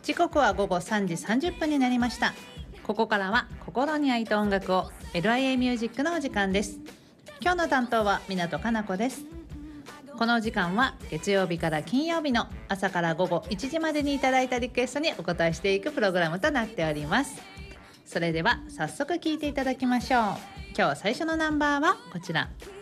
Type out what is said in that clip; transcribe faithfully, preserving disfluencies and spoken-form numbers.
時刻は午後さんじさんじゅっぷんになりました。ここからは心に空いた音楽を エルアイエー ミュージックのお時間です。今日の担当は湊かな子です。この時間は月曜日から金曜日の朝から午後いちじまでにいただいたリクエストにお答えしていくプログラムとなっております。それでは早速聴いていただきましょう。今日最初のナンバーはこちら。